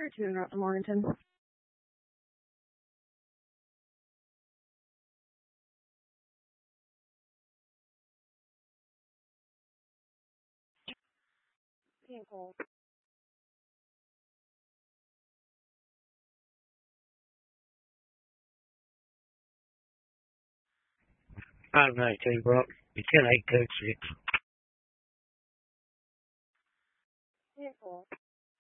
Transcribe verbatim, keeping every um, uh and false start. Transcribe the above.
Cartoon Route to Morganton. Vehicle. five nineteen, Brock. Be ten eight two six. Vehicle.